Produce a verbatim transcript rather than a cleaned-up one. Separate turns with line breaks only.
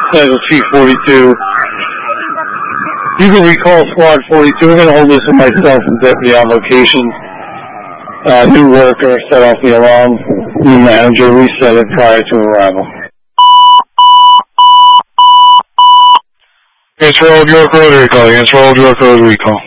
T forty-two. You can recall Squad forty-two. We're going to hold this with myself and deputy on location. Uh, new worker set off the alarm. New manager reset it prior to arrival.
Answer Old York Rotary call. Answer Old York Rotary call.